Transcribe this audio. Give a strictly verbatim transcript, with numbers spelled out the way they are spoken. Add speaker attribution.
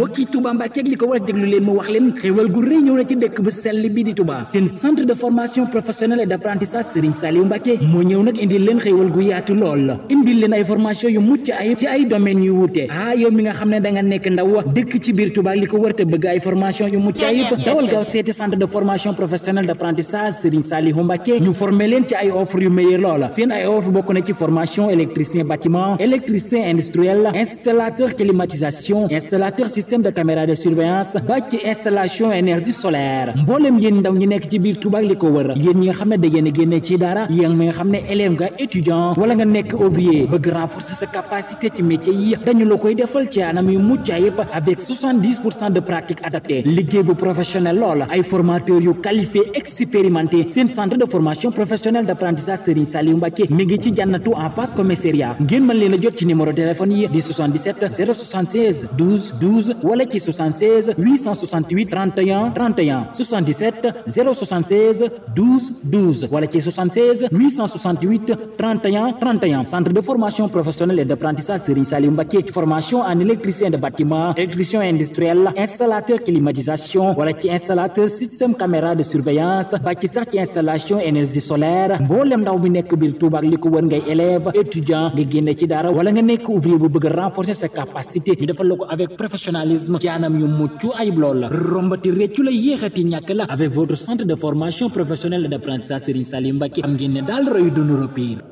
Speaker 1: mbokki Touba Mbacké ak li ko war a déglu leen mu wax leen xéewal gu rëy ñëw na ci dëkk bu sell bi di Touba seen centre de formation professionnelle et d'apprentissage Serigne Saliou Mbacké moo ñëw nag indil leen xéewal gu yaatu lool indil leen ay formation yu mucc ayib ci ay domaines yu wuute ah yow mi nga xam ne da nga nekk ndaw dëkk ci biir Touba li ko war te bëgg ay formation yu mucc ayib dawal gaaw seeti centre de formation professionnelle d'apprentissage Serigne Saliou Mbacké ñu former leen ci ay offre yu meilleur lool seen ay offre bokk na ci formation électricien bâtiment électricien industriel installateur climatisation installateur système de caméra de surveillance ba ci installation énergie solaire mboolem yéen ndaw ñi nekk ci biir Touba li ko wër yéen ñi nga xam ne da ngeen a génne ci dara yéen mi nga xam ne élève nga étudiant wala nga nekk ouvrier bëgg renforcer sa capacité ci métier yi dañu la koy defal ci anam yu mucc ayib avec soixante-dix pour cent de pratique adaptée liggéey bu professionnel lool ay formateurs yu qualifiés expérimentés seen centre de formation professionnelle d'apprentissage Serigne Saliou Mbacké mi ngi ci jànnatu en face commissariat ngeen mën leen a jot ci numéro téléphone yi di soixante-dix-sept zéro soixante-seize douze douze wala ci soixante-seize huit cent soixante-huit trente et un trente et un soixante-dix-sept zéro soixante-seize douze douze wala ci soixante-seize huit cent soixante-huit trente et un trente et un centre de formation professionnelle et d'apprentissage Serigne Saliou Mbacké formation en électricien de bâtiment électricien industriel installateur climatisation wala ci installateur système caméra de surveillance ba ci sax ci installation énergie solaire mboolem ndaw bi nekk biir Touba ak li ko wër ngay élève étudiant nga génne ci dara wala nga nekk ouvrier bu bëgg renforcer sa capacité ñu defal la ko avec professionnalisme ci anam yu mucc ayib lool rombati réccu la yéexati ñàkk la avec votre centre de formation professionnelle et d'apprentissage Serigne Saliou Mbacké am ngeen ne daal royu dunu repire